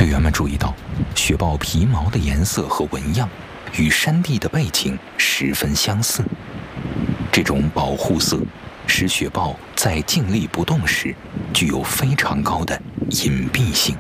员们注意到，雪豹皮毛的颜色和纹样与山地的背景十分相似。这种保护色使雪豹在静立不动时具有非常高的隐蔽性。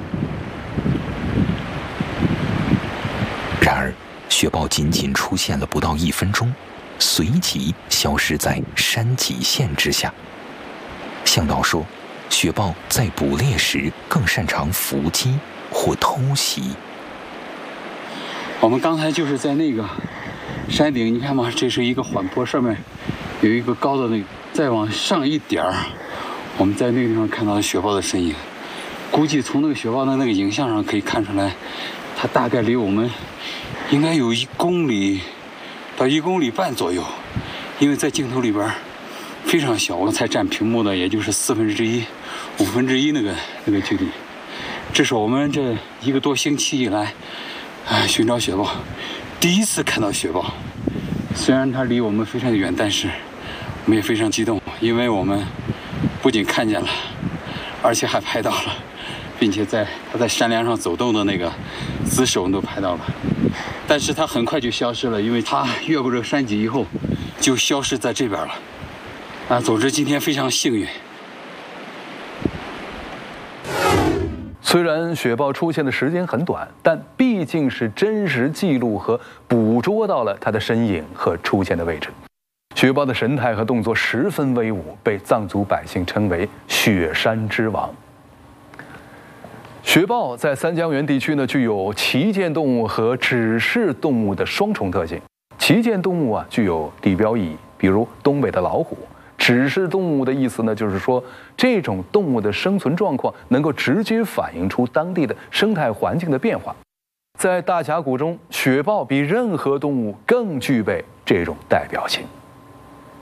然而，雪豹仅仅出现了不到1分钟，随即消失在山脊线之下。向导说，雪豹在捕猎时更擅长伏击或偷袭。 我们刚才就是在那个山顶，你看吗？这是一个缓坡，上面有一个高的那个，再往上一点儿，我们在那个地方看到了雪豹的身影。估计从那个雪豹的那个影像上可以看出来，它大概离我们应该有1公里到1公里半左右，因为在镜头里边非常小，我才占屏幕的也就是1/4、1/5那个距离。这是我们这1个多星期以来，寻找雪豹第一次看到雪豹。虽然它离我们非常的远，但是我们也非常激动，因为我们不仅看见了，而且还拍到了，并且它在山梁上走动的那个姿势我们都拍到了。但是它很快就消失了，因为它越过这个山脊以后就消失在这边了。总之今天非常幸运。 虽然雪豹出现的时间很短，但毕竟是真实记录和捕捉到了它的身影和出现的位置。雪豹的神态和动作十分威武，被藏族百姓称为“雪山之王”。雪豹在三江源地区呢，具有旗舰动物和指示动物的双重特性。旗舰动物具有地标意义，比如东北的老虎。指示动物的意思呢，就是说这种动物的生存状况能够直接反映出当地的生态环境的变化。在大峡谷中，雪豹比任何动物更具备这种代表性。